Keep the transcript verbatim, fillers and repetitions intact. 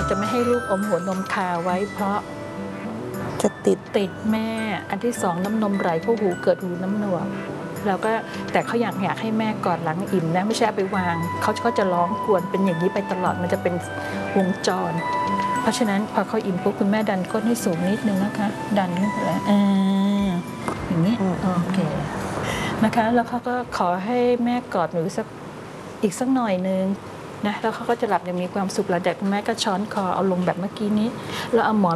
จะไม่ให้ลูกอมหัวนมคาไว้เพราะจะติดติดแม่อันที่สองน้ำนมไหลเข้าหูเกิดหูน้ำหนวกเราก็แต่เขาอยากอยากให้แม่กอดหลังอิ่มนะไม่ใช่เอาไปวางเขาก็จะร้องกวนเป็นอย่างนี้ไปตลอดมันจะเป็นวงจรเพราะฉะนั้นพอเขาอิ่มปุ๊บคุณแม่ดันก้นให้สูงนิดนึงนะคะดันขึ้นไปแล้วอ่าอย่างนี้โอเคนะคะแล้วเขาก็ขอให้แม่กอดหนูสักอีกสักหน่อยนึงนะแล้วเขาก็จะหลับอย่างมีความสุขหลังจากแม่ก็ช้อนคอเอาลงแบบเมื่อกี้นี้แล้วเอาหมอน